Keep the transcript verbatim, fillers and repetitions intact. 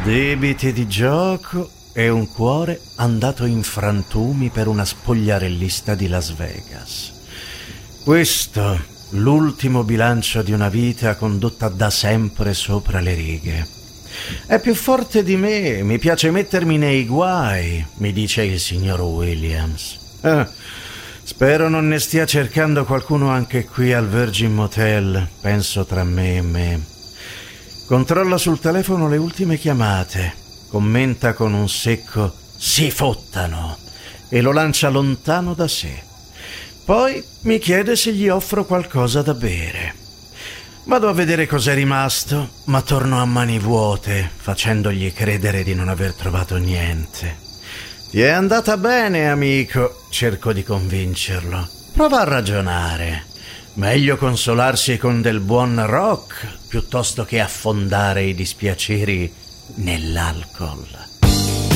Debiti di gioco e un cuore andato in frantumi per una spogliarellista di Las Vegas. Questo, l'ultimo bilancio di una vita condotta da sempre sopra le righe. È più forte di me, mi piace mettermi nei guai, mi dice il signor Williams. Eh, spero non ne stia cercando qualcuno anche qui al Virgin Motel, penso tra me e me. Controlla sul telefono le ultime chiamate, commenta con un secco "si fottano" e lo lancia lontano da sé. Poi mi chiede se gli offro qualcosa da bere. Vado a vedere cos'è rimasto, ma torno a mani vuote, facendogli credere di non aver trovato niente. Ti è andata bene, amico, cerco di convincerlo. Prova a ragionare. Meglio consolarsi con del buon rock piuttosto che affondare i dispiaceri nell'alcol.